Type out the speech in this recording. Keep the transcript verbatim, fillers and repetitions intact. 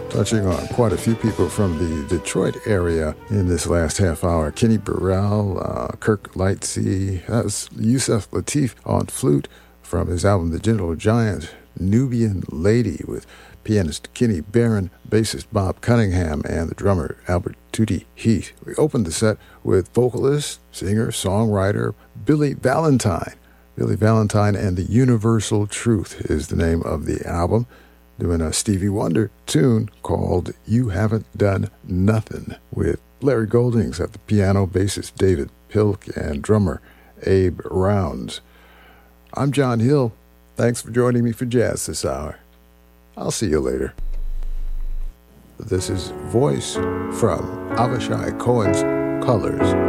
touching on quite a few people from the Detroit area in this last half hour. Kenny Burrell, uh, Kirk Lightsey, that was Yusef Lateef on flute from his album The Gentle Giant, Nubian Lady with pianist Kenny Barron, bassist Bob Cunningham, and the drummer Albert Tootie Heath. We opened the set with vocalist, singer, songwriter Billy Valentine. Billy Valentine and the Universal Truth is the name of the album, doing a Stevie Wonder tune called You Haven't Done Nothing with Larry Goldings at the piano, bassist David Pilk, and drummer Abe Rounds. I'm John Hill. Thanks for joining me for Jazz this hour. I'll see you later. This is Voice from Avishai Cohen's Colors.